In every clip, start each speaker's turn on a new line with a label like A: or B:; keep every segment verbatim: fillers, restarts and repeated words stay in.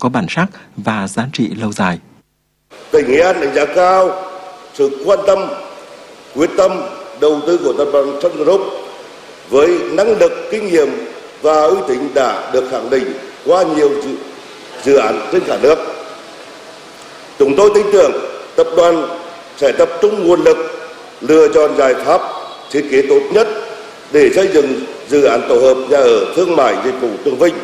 A: có bản sắc và giá trị lâu dài.
B: Tỉnh Nghệ An đánh giá cao sự quan tâm, quyết tâm đầu tư của tập đoàn Sun Group với năng lực, kinh nghiệm và uy tín đã được khẳng định qua nhiều dự, dự án trên cả nước. Chúng tôi tin tưởng tập đoàn sẽ tập trung nguồn lực lựa chọn giải pháp thiết kế tốt nhất để xây dựng dự án tổ hợp nhà ở thương mại dịch vụ Trường Vinh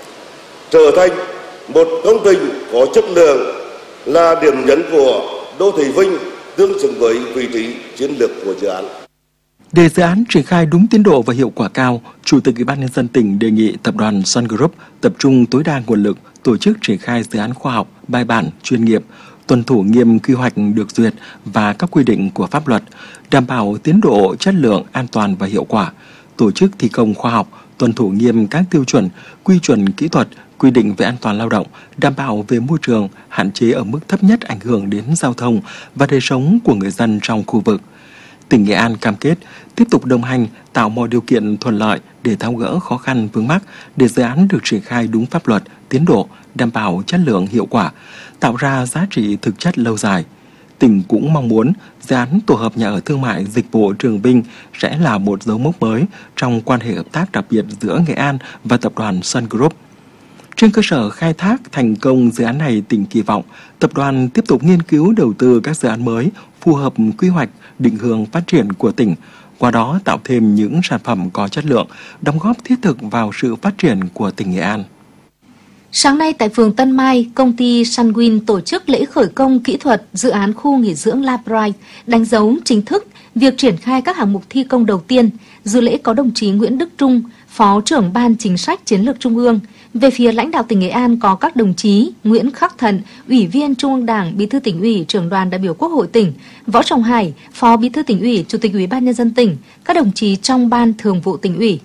B: trở thành một công trình có chất lượng, là điểm nhấn của đô thị Vinh, tương xứng với vị trí chiến lược của dự án.
A: Để dự án triển khai đúng tiến độ và hiệu quả cao, Chủ tịch Ủy ban Nhân dân tỉnh đề nghị tập đoàn Sun Group tập trung tối đa nguồn lực tổ chức triển khai dự án khoa học, bài bản, chuyên nghiệp, tuân thủ nghiêm quy hoạch được duyệt và các quy định của pháp luật, đảm bảo tiến độ, chất lượng, an toàn và hiệu quả, tổ chức thi công khoa học, tuân thủ nghiêm các tiêu chuẩn, quy chuẩn kỹ thuật, quy định về an toàn lao động, đảm bảo về môi trường, hạn chế ở mức thấp nhất ảnh hưởng đến giao thông và đời sống của người dân trong khu vực. Tỉnh Nghệ An cam kết tiếp tục đồng hành, tạo mọi điều kiện thuận lợi để tháo gỡ khó khăn vướng mắc để dự án được triển khai đúng pháp luật, tiến độ, đảm bảo chất lượng hiệu quả, tạo ra giá trị thực chất lâu dài. Tỉnh cũng mong muốn dự án tổ hợp nhà ở thương mại dịch vụ Trường Vinh sẽ là một dấu mốc mới trong quan hệ hợp tác đặc biệt giữa Nghệ An và tập đoàn Sun Group. Trên cơ sở khai thác thành công dự án này, tỉnh kỳ vọng tập đoàn tiếp tục nghiên cứu đầu tư các dự án mới phù hợp quy hoạch, định hướng phát triển của tỉnh, qua đó tạo thêm những sản phẩm có chất lượng, đóng góp thiết thực vào sự phát triển của tỉnh Nghệ An.
C: Sáng nay tại phường Tân Mai, công ty Sunwin tổ chức lễ khởi công kỹ thuật dự án khu nghỉ dưỡng La Pride, đánh dấu chính thức việc triển khai các hạng mục thi công đầu tiên. Dự lễ có đồng chí Nguyễn Đức Trung, Phó trưởng Ban Chính sách Chiến lược Trung ương. Về phía lãnh đạo tỉnh Nghệ An có các đồng chí Nguyễn Khắc Thận, Ủy viên Trung ương Đảng, Bí thư Tỉnh ủy, Trưởng đoàn đại biểu Quốc hội tỉnh, Võ Trọng Hải, Phó Bí thư Tỉnh ủy, Chủ tịch Ủy ban Nhân dân tỉnh, các đồng chí trong Ban Thường vụ Tỉnh ủy.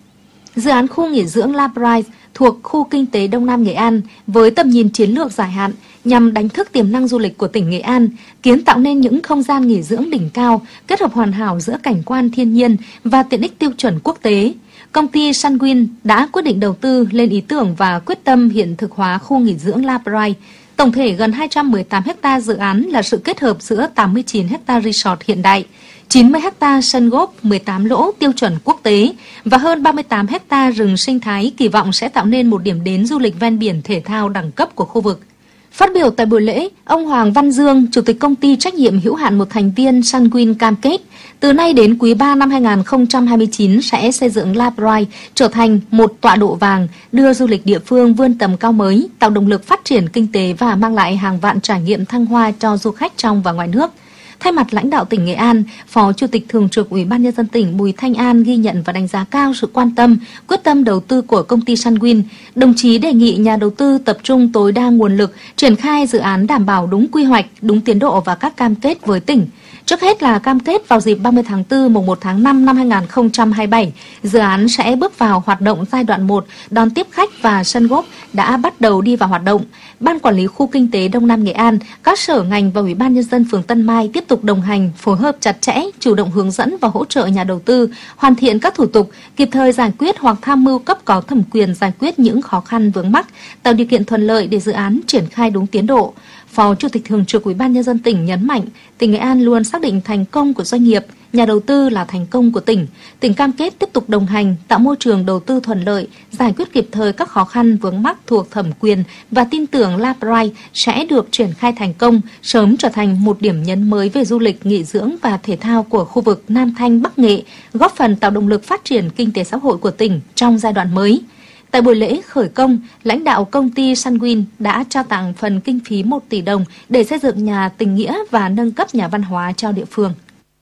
C: Dự án khu nghỉ dưỡng La Pride thuộc khu kinh tế Đông Nam Nghệ An với tầm nhìn chiến lược dài hạn nhằm đánh thức tiềm năng du lịch của tỉnh Nghệ An, kiến tạo nên những không gian nghỉ dưỡng đỉnh cao, kết hợp hoàn hảo giữa cảnh quan thiên nhiên và tiện ích tiêu chuẩn quốc tế. Công ty Sunwin đã quyết định đầu tư lên ý tưởng và quyết tâm hiện thực hóa khu nghỉ dưỡng La Pride. Tổng thể gần hai trăm mười tám ha dự án là sự kết hợp giữa tám mươi chín ha resort hiện đại, chín mươi ha sân golf mười tám lỗ tiêu chuẩn quốc tế và hơn ba mươi tám ha rừng sinh thái, kỳ vọng sẽ tạo nên một điểm đến du lịch ven biển thể thao đẳng cấp của khu vực. Phát biểu tại buổi lễ, ông Hoàng Văn Dương, Chủ tịch Công ty trách nhiệm hữu hạn một thành viên Sunwin cam kết, từ nay đến quý ba năm hai nghìn không trăm hai mươi chín sẽ xây dựng La Pride trở thành một tọa độ vàng, đưa du lịch địa phương vươn tầm cao mới, tạo động lực phát triển kinh tế và mang lại hàng vạn trải nghiệm thăng hoa cho du khách trong và ngoài nước. Thay mặt lãnh đạo tỉnh Nghệ An, Phó Chủ tịch Thường trực Ủy ban Nhân dân tỉnh Bùi Thanh An ghi nhận và đánh giá cao sự quan tâm, quyết tâm đầu tư của công ty Sunwin. Đồng chí đề nghị nhà đầu tư tập trung tối đa nguồn lực, triển khai dự án đảm bảo đúng quy hoạch, đúng tiến độ và các cam kết với tỉnh. Trước hết là cam kết vào dịp ba mươi tháng tư mùng một tháng năm năm hai nghìn không trăm hai mươi bảy, dự án sẽ bước vào hoạt động giai đoạn một, đón tiếp khách và sân golf đã bắt đầu đi vào hoạt động. Ban Quản lý Khu Kinh tế Đông Nam Nghệ An, các sở ngành và Ủy ban Nhân dân phường Tân Mai tiếp tục đồng hành, phối hợp chặt chẽ, chủ động hướng dẫn và hỗ trợ nhà đầu tư, hoàn thiện các thủ tục, kịp thời giải quyết hoặc tham mưu cấp có thẩm quyền giải quyết những khó khăn vướng mắc, tạo điều kiện thuận lợi để dự án triển khai đúng tiến độ. Phó Chủ tịch Thường trực Ủy ban Nhân dân tỉnh nhấn mạnh, tỉnh Nghệ An luôn xác định thành công của doanh nghiệp, nhà đầu tư là thành công của tỉnh. Tỉnh cam kết tiếp tục đồng hành, tạo môi trường đầu tư thuận lợi, giải quyết kịp thời các khó khăn vướng mắc thuộc thẩm quyền và tin tưởng La Pride sẽ được triển khai thành công, sớm trở thành một điểm nhấn mới về du lịch, nghỉ dưỡng và thể thao của khu vực Nam Thanh Bắc Nghệ, góp phần tạo động lực phát triển kinh tế xã hội của tỉnh trong giai đoạn mới. Tại buổi lễ khởi công, lãnh đạo công ty Sunwin đã trao tặng phần kinh phí một tỷ đồng để xây dựng nhà tình nghĩa và nâng cấp nhà văn hóa cho địa phương.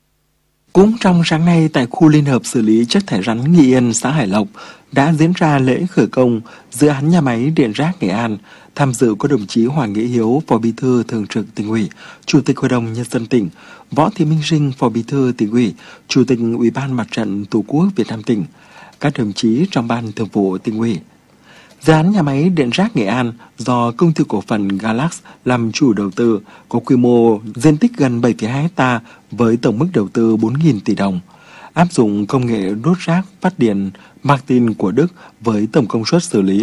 A: Cũng trong sáng nay tại khu liên hợp xử lý chất thải rắn Nghi Yên, xã Hải Lộc đã diễn ra lễ khởi công dự án nhà máy điện rác Nghệ An. Tham dự có đồng chí Hoàng Nghĩa Hiếu, Phó Bí thư Thường trực Tỉnh ủy, Chủ tịch Hội đồng Nhân dân tỉnh, Võ Thị Minh Trinh, Phó Bí thư Tỉnh ủy, Chủ tịch Ủy ban Mặt trận Tổ quốc Việt Nam tỉnh, các đồng chí trong Ban Thường vụ Tỉnh ủy. Dự án nhà máy điện rác Nghệ An do Công ty cổ phần Galax làm chủ đầu tư, có quy mô diện tích gần bảy phẩy hai ha với tổng mức đầu tư bốn nghìn tỷ đồng, áp dụng công nghệ đốt rác phát điện Martin của Đức với tổng công suất xử lý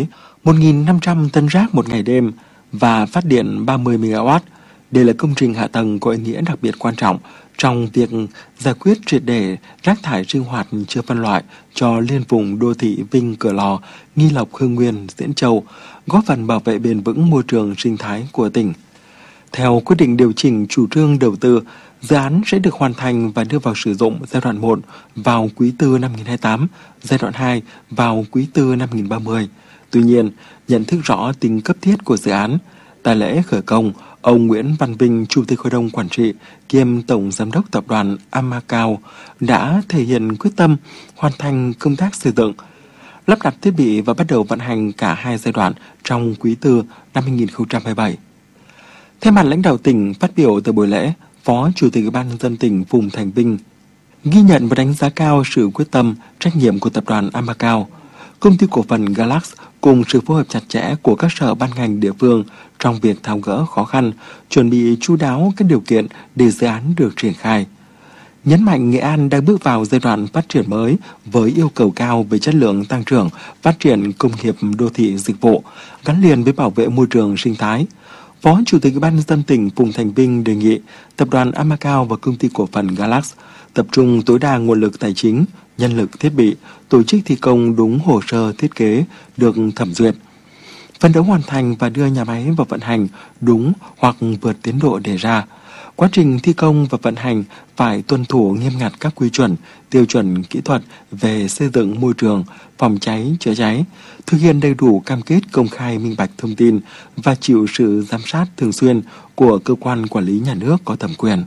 A: một nghìn năm trăm tấn rác một ngày đêm và phát điện ba mươi mê-ga-oát. Đây là công trình hạ tầng có ý nghĩa đặc biệt quan trọng trong việc giải quyết triệt để rác thải sinh hoạt chưa phân loại cho liên vùng đô thị Vinh, Cửa Lò, Nghi Lộc, Hưng Nguyên, Diễn Châu, góp phần bảo vệ bền vững môi trường sinh thái của tỉnh. Theo quyết định điều chỉnh chủ trương đầu tư, dự án sẽ được hoàn thành và đưa vào sử dụng giai đoạn một vào quý tư năm hai nghìn không trăm hai mươi tám, giai đoạn hai vào quý tư năm hai nghìn không trăm ba mươi. Tuy nhiên, nhận thức rõ tính cấp thiết của dự án, tại lễ khởi công, ông Nguyễn Văn Vinh, Chủ tịch Hội đồng Quản trị kiêm Tổng Giám đốc Tập đoàn Amacao đã thể hiện quyết tâm hoàn thành công tác xây dựng, lắp đặt thiết bị và bắt đầu vận hành cả hai giai đoạn trong quý tư năm hai nghìn không trăm hai mươi bảy. Thay mặt lãnh đạo tỉnh phát biểu tại buổi lễ, Phó Chủ tịch Ủy ban nhân dân tỉnh Phùng Thành Vinh ghi nhận và đánh giá cao sự quyết tâm, trách nhiệm của tập đoàn Amacao, công ty cổ phần Galax cùng sự phối hợp chặt chẽ của các sở ban ngành địa phương trong việc tháo gỡ khó khăn, chuẩn bị chu đáo các điều kiện để dự án được triển khai. Nhấn mạnh Nghệ An đang bước vào giai đoạn phát triển mới với yêu cầu cao về chất lượng tăng trưởng, phát triển công nghiệp đô thị dịch vụ, gắn liền với bảo vệ môi trường sinh thái. Phó Chủ tịch Ủy ban nhân dân tỉnh Phùng Thành Vinh đề nghị tập đoàn Amacao và công ty cổ phần Galax tập trung tối đa nguồn lực tài chính, nhân lực, thiết bị, tổ chức thi công đúng hồ sơ thiết kế được thẩm duyệt, phấn đấu hoàn thành và đưa nhà máy vào vận hành đúng hoặc vượt tiến độ đề ra. Quá trình thi công và vận hành phải tuân thủ nghiêm ngặt các quy chuẩn, tiêu chuẩn kỹ thuật về xây dựng môi trường, phòng cháy, chữa cháy, thực hiện đầy đủ cam kết công khai minh bạch thông tin và chịu sự giám sát thường xuyên của cơ quan quản lý nhà nước có thẩm quyền.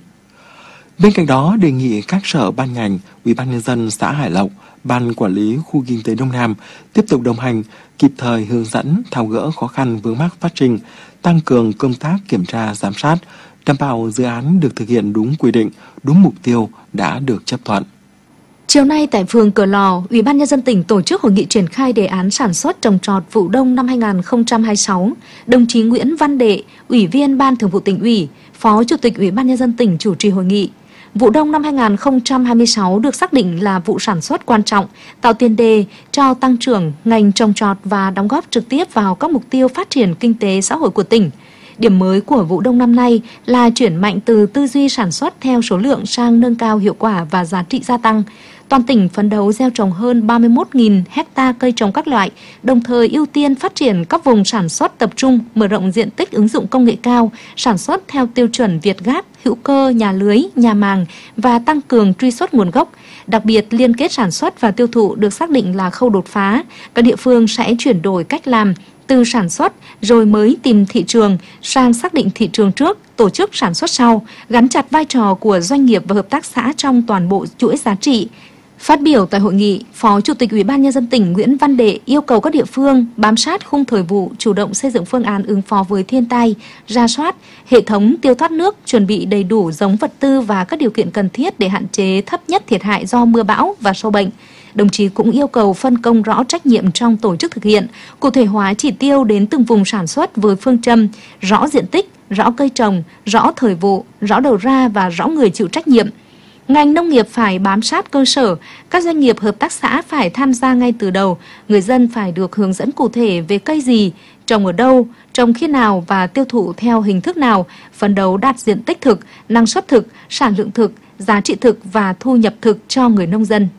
A: Bên cạnh đó, đề nghị các sở ban ngành, Ủy ban nhân dân xã Hải Lộc, Ban quản lý khu kinh tế Đông Nam tiếp tục đồng hành, kịp thời hướng dẫn, tháo gỡ khó khăn vướng mắc phát sinh, tăng cường công tác kiểm tra giám sát, đảm bảo dự án được thực hiện đúng quy định, đúng mục tiêu đã được chấp thuận.
C: Chiều nay tại phường Cửa Lò, Ủy ban nhân dân tỉnh tổ chức hội nghị triển khai đề án sản xuất trồng trọt vụ đông năm hai nghìn không trăm hai mươi sáu. Đồng chí Nguyễn Văn Đệ, Ủy viên Ban Thường vụ Tỉnh ủy, Phó Chủ tịch Ủy ban nhân dân tỉnh chủ trì hội nghị. Vụ đông năm hai nghìn không trăm hai mươi sáu được xác định là vụ sản xuất quan trọng, tạo tiền đề cho tăng trưởng ngành trồng trọt và đóng góp trực tiếp vào các mục tiêu phát triển kinh tế xã hội của tỉnh. Điểm mới của vụ đông năm nay là chuyển mạnh từ tư duy sản xuất theo số lượng sang nâng cao hiệu quả và giá trị gia tăng. Toàn tỉnh phấn đấu gieo trồng hơn ba mươi mốt nghìn hecta cây trồng các loại, đồng thời ưu tiên phát triển các vùng sản xuất tập trung, mở rộng diện tích ứng dụng công nghệ cao, sản xuất theo tiêu chuẩn Việt Gáp, hữu cơ, nhà lưới, nhà màng và tăng cường truy xuất nguồn gốc. Đặc biệt, liên kết sản xuất và tiêu thụ được xác định là khâu đột phá. Các địa phương sẽ chuyển đổi cách làm từ sản xuất rồi mới tìm thị trường sang xác định thị trường trước, tổ chức sản xuất sau, gắn chặt vai trò của doanh nghiệp và hợp tác xã trong toàn bộ chuỗi giá trị. Phát biểu tại hội nghị, Phó Chủ tịch Ủy ban nhân dân tỉnh Nguyễn Văn Đệ yêu cầu các địa phương bám sát khung thời vụ, chủ động xây dựng phương án ứng phó với thiên tai, rà soát hệ thống tiêu thoát nước, chuẩn bị đầy đủ giống vật tư và các điều kiện cần thiết để hạn chế thấp nhất thiệt hại do mưa bão và sâu bệnh. Đồng chí cũng yêu cầu phân công rõ trách nhiệm trong tổ chức thực hiện, cụ thể hóa chỉ tiêu đến từng vùng sản xuất với phương châm rõ diện tích, rõ cây trồng, rõ thời vụ, rõ đầu ra và rõ người chịu trách nhiệm. Ngành nông nghiệp phải bám sát cơ sở, các doanh nghiệp hợp tác xã phải tham gia ngay từ đầu, người dân phải được hướng dẫn cụ thể về cây gì, trồng ở đâu, trồng khi nào và tiêu thụ theo hình thức nào, phấn đấu đạt diện tích thực, năng suất thực, sản lượng thực, giá trị thực và thu nhập thực cho người nông dân.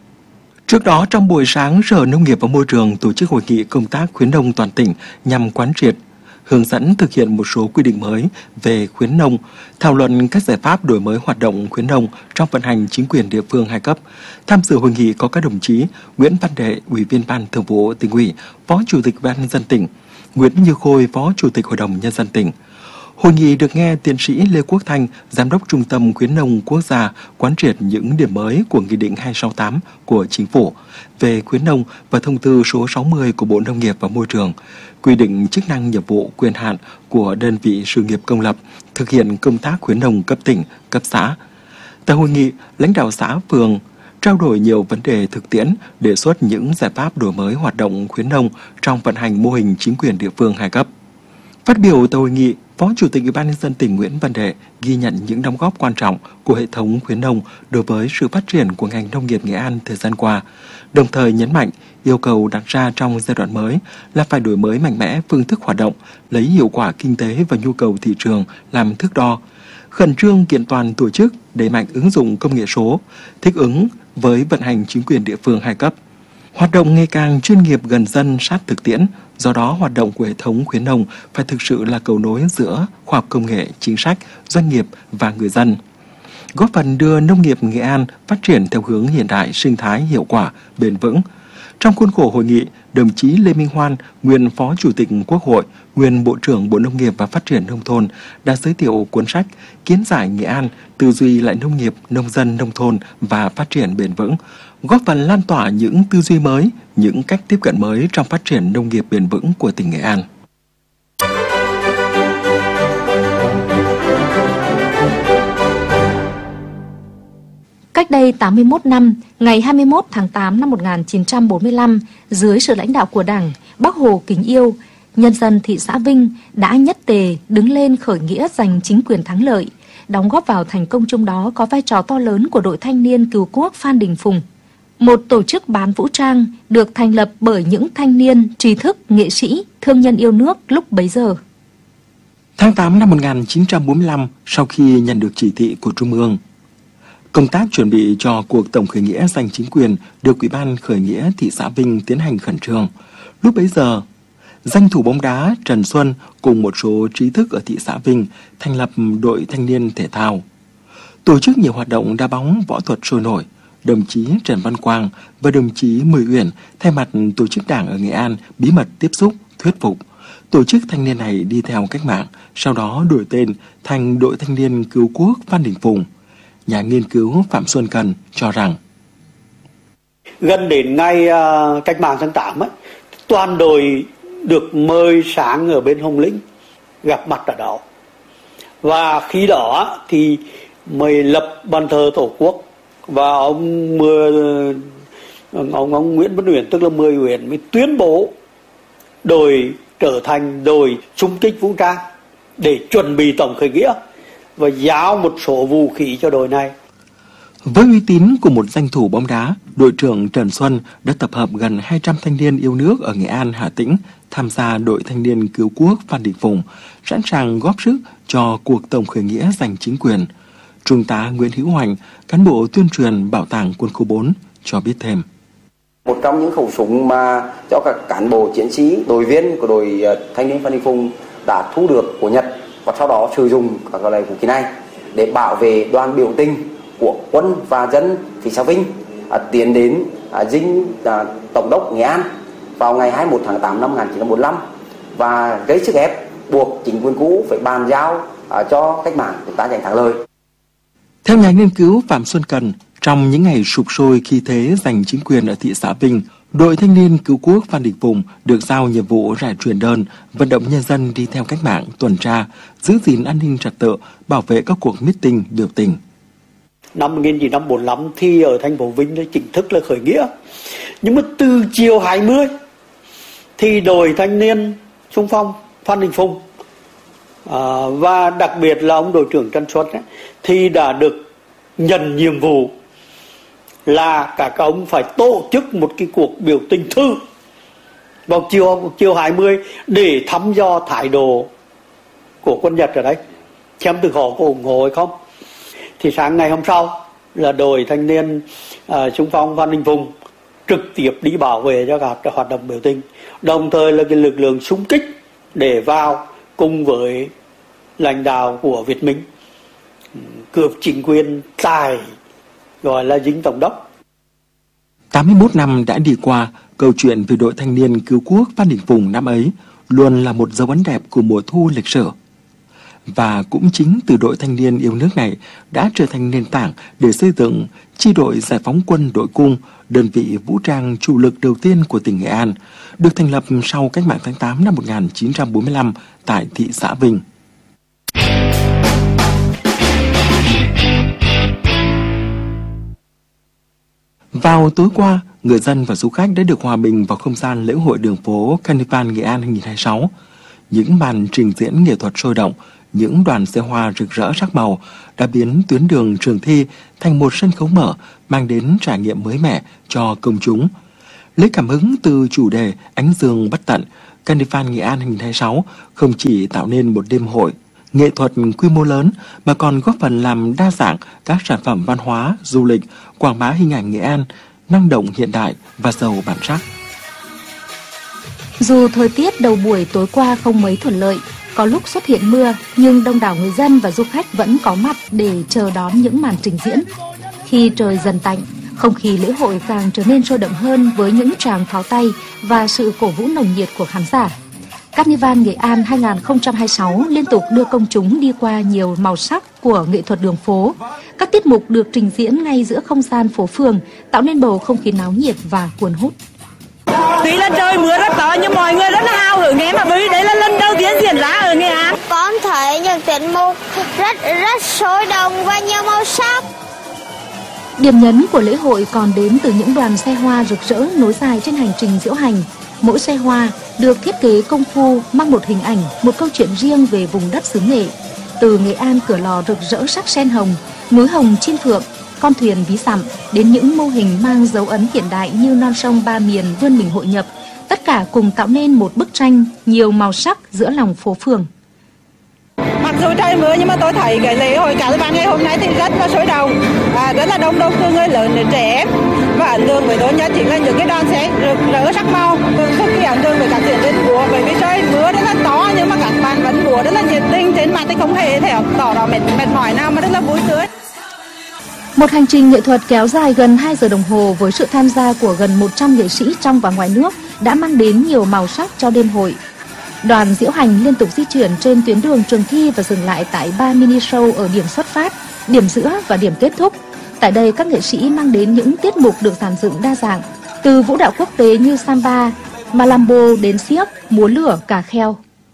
A: Trước đó, trong buổi sáng, Sở Nông nghiệp và Môi trường tổ chức hội nghị công tác khuyến nông toàn tỉnh nhằm quán triệt, hướng dẫn thực hiện một số quy định mới về khuyến nông, thảo luận các giải pháp đổi mới hoạt động khuyến nông trong vận hành chính quyền địa phương hai cấp. Tham dự hội nghị có các đồng chí Nguyễn Văn Đệ, Ủy viên Ban Thường vụ Tỉnh ủy, Phó Chủ tịch Ủy ban nhân dân tỉnh, Nguyễn Như Khôi, Phó Chủ tịch Hội đồng Nhân dân tỉnh. Hội nghị được nghe tiến sĩ Lê Quốc Thanh, Giám đốc Trung tâm Khuyến nông Quốc gia quán triệt những điểm mới của Nghị định hai trăm sáu mươi tám của Chính phủ về khuyến nông và Thông tư số sáu mươi của Bộ Nông nghiệp và Môi trường, quy định chức năng, nhiệm vụ, quyền hạn của đơn vị sự nghiệp công lập thực hiện công tác khuyến nông cấp tỉnh, cấp xã. Tại hội nghị, lãnh đạo xã, phường trao đổi nhiều vấn đề thực tiễn, đề xuất những giải pháp đổi mới hoạt động khuyến nông trong vận hành mô hình chính quyền địa phương hai cấp. Phát biểu tại hội nghị, Phó Chủ tịch Ủy ban nhân dân tỉnh Nguyễn Văn Đệ ghi nhận những đóng góp quan trọng của hệ thống khuyến nông đối với sự phát triển của ngành nông nghiệp Nghệ An thời gian qua, đồng thời nhấn mạnh yêu cầu đặt ra trong giai đoạn mới là phải đổi mới mạnh mẽ phương thức hoạt động, lấy hiệu quả kinh tế và nhu cầu thị trường làm thước đo, khẩn trương kiện toàn tổ chức, đẩy mạnh ứng dụng công nghệ số, thích ứng với vận hành chính quyền địa phương hai cấp. Hoạt động ngày càng chuyên nghiệp, gần dân, sát thực tiễn, do đó hoạt động của hệ thống khuyến nông phải thực sự là cầu nối giữa khoa học công nghệ, chính sách, doanh nghiệp và người dân, góp phần đưa nông nghiệp Nghệ An phát triển theo hướng hiện đại, sinh thái, hiệu quả, bền vững. Trong khuôn khổ hội nghị, đồng chí Lê Minh Hoan, nguyên Phó Chủ tịch Quốc hội, nguyên Bộ trưởng Bộ Nông nghiệp và Phát triển Nông thôn đã giới thiệu cuốn sách Kiến giải Nghệ An, tư duy lại nông nghiệp, nông dân, nông thôn và phát triển bền vững, góp phần lan tỏa những tư duy mới, những cách tiếp cận mới trong phát triển nông nghiệp bền vững của tỉnh Nghệ An.
C: Cách đây tám mươi mốt năm, ngày hai mươi mốt tháng tám năm một nghìn chín trăm bốn mươi lăm, dưới sự lãnh đạo của Đảng, Bác Hồ kính yêu, nhân dân thị xã Vinh đã nhất tề đứng lên khởi nghĩa giành chính quyền thắng lợi. Đóng góp vào thành công chung đó có vai trò to lớn của đội thanh niên cứu quốc Phan Đình Phùng, một tổ chức bán vũ trang được thành lập bởi những thanh niên, trí thức, nghệ sĩ, thương nhân yêu nước lúc bấy giờ.
A: Tháng tám năm một nghìn chín trăm bốn mươi lăm, sau khi nhận được chỉ thị của Trung ương, công tác chuẩn bị cho cuộc tổng khởi nghĩa giành chính quyền được Ủy ban khởi nghĩa thị xã Vinh tiến hành khẩn trương. Lúc bấy giờ, danh thủ bóng đá Trần Xuân cùng một số trí thức ở thị xã Vinh thành lập đội thanh niên thể thao, tổ chức nhiều hoạt động đá bóng, võ thuật sôi nổi. Đồng chí Trần Văn Quang và đồng chí Mười Uyển thay mặt tổ chức Đảng ở Nghệ An bí mật tiếp xúc, thuyết phục. Tổ chức thanh niên này đi theo cách mạng, sau đó đổi tên thành đội thanh niên cứu quốc Phan Đình Phùng. Nhà nghiên cứu Phạm Xuân Cần cho rằng
D: gần đến ngày uh, cách mạng tháng tám ấy, toàn đội được mời sáng ở bên Hồng Lĩnh gặp mặt ở đó, và khi đó thì mời lập bàn thờ Tổ quốc, và ông mưa ông ông Nguyễn Văn Uyển, tức là Mười Uyển, mới tuyên bố đội trở thành đội xung kích vũ trang để chuẩn bị tổng khởi nghĩa và giao một số vũ khí cho đội này.
A: Với uy tín của một danh thủ bóng đá, đội trưởng Trần Xuân đã tập hợp gần hai trăm thanh niên yêu nước ở Nghệ An, Hà Tĩnh tham gia đội thanh niên cứu quốc Phan Đình Phùng, sẵn sàng góp sức cho cuộc tổng khởi nghĩa giành chính quyền. Trung tá Nguyễn Hữu Hoành, cán bộ tuyên truyền Bảo tàng Quân khu bốn cho biết thêm.
E: Một trong những khẩu súng mà cho các cán bộ chiến sĩ, đội viên của đội thanh niên Phan Đình Phùng đã thu được của Nhật và sau đó sử dụng các loại vũ khí này để bảo vệ đoàn biểu tình của quân và dân thị xã Vinh à, tiến đến à, dinh à, Tổng đốc Nghệ An vào ngày hai mươi mốt tháng tám năm một nghìn chín trăm bốn mươi lăm và gây sức ép buộc chính quyền cũ phải bàn giao à, cho cách mạng chúng ta giành thắng lợi.
A: Theo nhà nghiên cứu Phạm Xuân Cần, trong những ngày sụp sôi khi thế giành chính quyền ở thị xã Vinh, đội thanh niên cứu quốc Phan Đình Phùng được giao nhiệm vụ rải truyền đơn, vận động nhân dân đi theo cách mạng, tuần tra, giữ gìn an ninh trật tự, bảo vệ các cuộc meeting, biểu tình.
D: Năm một nghìn chín trăm bốn mươi lăm thì ở thành phố Vinh đã chính thức là khởi nghĩa. Nhưng mà từ chiều hai mươi thì đội thanh niên xung phong Phan Đình Phùng à, và đặc biệt là ông đội trưởng Trần Xuân ấy, thì đã được nhận nhiệm vụ là các ông phải tổ chức một cái cuộc biểu tình thư vào chiều chiều hai mươi để thăm dò thái độ của quân Nhật ở đấy, xem từ họ có ủng hộ hay không. Thì sáng ngày hôm sau là đội thanh niên xung uh, phong Phan Đình Phùng trực tiếp đi bảo vệ cho các hoạt động biểu tình, đồng thời là cái lực lượng xung kích để vào cùng với lãnh đạo của Việt Minh cướp chính quyền tại gọi là dinh Tổng đốc.
A: tám mươi mốt năm đã đi qua, câu chuyện về đội thanh niên cứu quốc Phan Đình Phùng năm ấy luôn là một dấu ấn đẹp của mùa thu lịch sử. Và cũng chính từ đội thanh niên yêu nước này đã trở thành nền tảng để xây dựng chi đội giải phóng quân đội cung, đơn vị vũ trang chủ lực đầu tiên của tỉnh Nghệ An, được thành lập sau cách mạng tháng tám năm một nghìn chín trăm bốn mươi lăm tại thị xã Vinh. Vào tối qua, người dân và du khách đã được hòa mình vào không gian lễ hội đường phố Carnival Nghệ An hai nghìn không trăm hai mươi sáu. Những màn trình diễn nghệ thuật sôi động, những đoàn xe hoa rực rỡ sắc màu đã biến tuyến đường Trường Thi thành một sân khấu mở, mang đến trải nghiệm mới mẻ cho công chúng. Lấy cảm hứng từ chủ đề Ánh Dương Bất Tận, Carnival Nghệ An hai không hai sáu không chỉ tạo nên một đêm hội nghệ thuật quy mô lớn mà còn góp phần làm đa dạng các sản phẩm văn hóa, du lịch, quảng bá hình ảnh Nghệ An năng động hiện đại và giàu bản sắc.
C: Dù thời tiết đầu buổi tối qua không mấy thuận lợi, có lúc xuất hiện mưa, nhưng đông đảo người dân và du khách vẫn có mặt để chờ đón những màn trình diễn. Khi trời dần tạnh, không khí lễ hội càng trở nên sôi động hơn với những tràng pháo tay và sự cổ vũ nồng nhiệt của khán giả. Carnival Nghệ An hai không hai sáu liên tục đưa công chúng đi qua nhiều màu sắc của nghệ thuật đường phố. Các tiết mục được trình diễn ngay giữa không gian phố phường, tạo nên bầu không khí náo nhiệt và cuốn hút.
F: Tuy là trời mưa rất to nhưng mọi người rất là hào hứng nghe mà bởi vì đấy là lần đầu tiên diễn ra ở Nghệ An.
G: Con thấy những tiết mục rất rất sôi động và nhiều màu sắc.
C: Điểm nhấn của lễ hội còn đến từ những đoàn xe hoa rực rỡ nối dài trên hành trình diễu hành. Mỗi xe hoa được thiết kế công phu, mang một hình ảnh, một câu chuyện riêng về vùng đất xứ Nghệ. Từ Nghệ An Cửa Lò rực rỡ sắc sen hồng, núi hồng Chim Phượng, con thuyền ví dặm, đến những mô hình mang dấu ấn hiện đại như non sông ba miền vươn mình hội nhập, tất cả cùng tạo nên một bức tranh nhiều màu sắc giữa lòng phố phường.
F: Mặc dù trời mưa nhưng mà tôi thấy cái lễ hội Carnival ngày hôm nay thì rất là sôi động, à, rất là đông đông từ người lớn đến trẻ em, và ấn tượng với tôi nhất chính là những cái đoàn xe rực rỡ sắc màu. Tôi cực kỳ ấn tượng với các diễn viên múa, bởi vì trời mưa rất là to nhưng mà các bạn vẫn múa rất là nhiệt tình, trên mặt thì không hề thể tỏ rõ mệt mệt mỏi nào mà rất là vui tươi.
C: Một hành trình nghệ thuật kéo dài gần hai giờ đồng hồ với sự tham gia của gần một trăm nghệ sĩ trong và ngoài nước đã mang đến nhiều màu sắc cho đêm hội. Đoàn diễu hành liên tục di chuyển trên tuyến đường Trường Thi và dừng lại tại ba mini show ở điểm xuất phát, điểm giữa và điểm kết thúc. Tại đây, các nghệ sĩ mang đến những tiết mục được dàn dựng đa dạng, từ vũ đạo quốc tế như samba, malambo đến xiếc, múa lửa, cà kheo.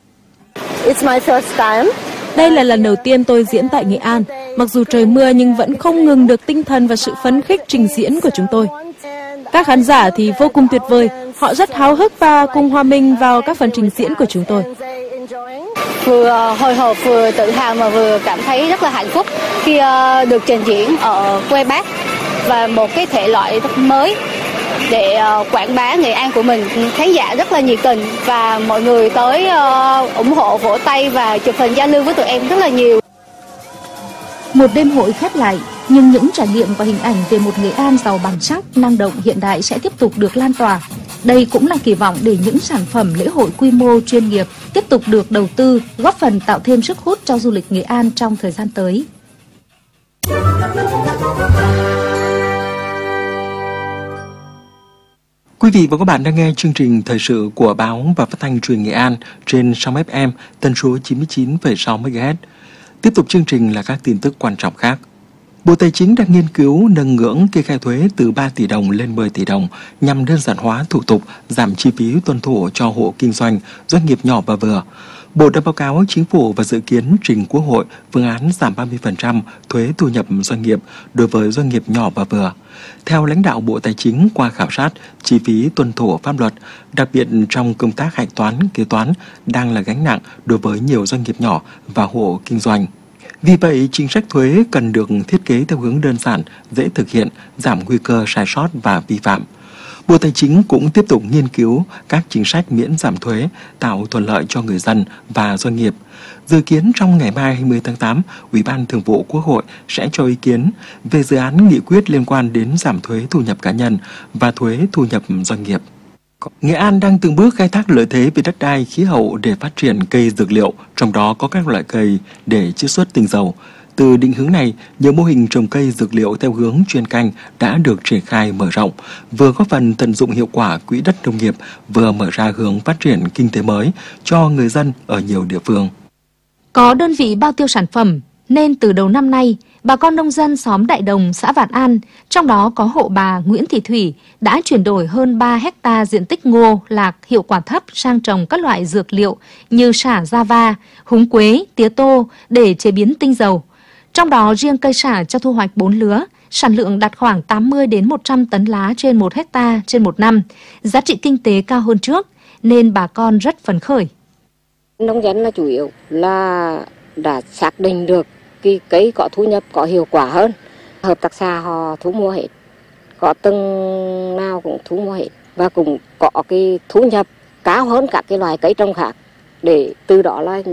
H: It's my first time.
I: Đây là lần đầu tiên tôi diễn tại Nghệ An. Mặc dù trời mưa nhưng vẫn không ngừng được tinh thần và sự phấn khích trình diễn của chúng tôi. Các khán giả thì vô cùng tuyệt vời. Họ rất háo hức và cùng hòa mình vào các phần trình diễn của chúng tôi.
H: Vừa hồi hộp, vừa tự hào mà vừa cảm thấy rất là hạnh phúc khi được trình diễn ở quê Bác và một cái thể loại mới để quảng bá Nghệ An của mình. Khán giả rất là nhiệt tình và mọi người tới ủng hộ, vỗ tay và chụp hình giao lưu với tụi em rất là nhiều.
C: Một đêm hội khép lại, nhưng những trải nghiệm và hình ảnh về một Nghệ An giàu bản sắc, năng động hiện đại sẽ tiếp tục được lan tỏa. Đây cũng là kỳ vọng để những sản phẩm lễ hội quy mô chuyên nghiệp tiếp tục được đầu tư, góp phần tạo thêm sức hút cho du lịch Nghệ An trong thời gian tới.
A: Quý vị và các bạn đang nghe chương trình thời sự của Báo và Phát thanh Truyền Nghệ An trên sóng ép em tần số chín mươi chín phẩy sáu mê ga héc. Tiếp tục chương trình là các tin tức quan trọng khác. Bộ Tài chính đang nghiên cứu nâng ngưỡng kê khai thuế từ ba tỷ đồng lên mười tỷ đồng nhằm đơn giản hóa thủ tục, giảm chi phí tuân thủ cho hộ kinh doanh, doanh nghiệp nhỏ và vừa. Bộ đã báo cáo Chính phủ và dự kiến trình Quốc hội phương án giảm ba mươi phần trăm thuế thu nhập doanh nghiệp đối với doanh nghiệp nhỏ và vừa. Theo lãnh đạo Bộ Tài chính, qua khảo sát, chi phí tuân thủ pháp luật, đặc biệt trong công tác hạch toán, kế toán, đang là gánh nặng đối với nhiều doanh nghiệp nhỏ và hộ kinh doanh. Vì vậy, chính sách thuế cần được thiết kế theo hướng đơn giản, dễ thực hiện, giảm nguy cơ sai sót và vi phạm. Bộ Tài chính cũng tiếp tục nghiên cứu các chính sách miễn giảm thuế, tạo thuận lợi cho người dân và doanh nghiệp. Dự kiến trong ngày mai hai mươi tháng tám, Ủy ban Thường vụ Quốc hội sẽ cho ý kiến về dự án nghị quyết liên quan đến giảm thuế thu nhập cá nhân và thuế thu nhập doanh nghiệp. Nghệ An đang từng bước khai thác lợi thế về đất đai, khí hậu để phát triển cây dược liệu, trong đó có các loại cây để chiết xuất tinh dầu. Từ định hướng này, nhiều mô hình trồng cây dược liệu theo hướng chuyên canh đã được triển khai mở rộng, vừa góp phần tận dụng hiệu quả quỹ đất nông nghiệp, vừa mở ra hướng phát triển kinh tế mới cho người dân ở nhiều địa phương.
C: Có đơn vị bao tiêu sản phẩm, nên từ đầu năm nay, bà con nông dân xóm Đại Đồng, xã Vạn An, trong đó có hộ bà Nguyễn Thị Thủy, đã chuyển đổi hơn ba héc ta diện tích ngô, lạc, hiệu quả thấp sang trồng các loại dược liệu như sả Java, húng quế, tía tô để chế biến tinh dầu. Trong đó riêng cây sả cho thu hoạch bốn lứa, sản lượng đạt khoảng tám mươi đến một trăm tấn lá trên một héc ta trên một năm, giá trị kinh tế cao hơn trước nên bà con rất phấn khởi.
J: Nông dân là chủ yếu là đã xác định được cái cây có thu nhập, có hiệu quả hơn. Hợp tác xã họ thu mua hết, có từng nào cũng thu mua hết. và cũng có cái thu nhập cao hơn các cái loài cây trồng khác, để từ đó là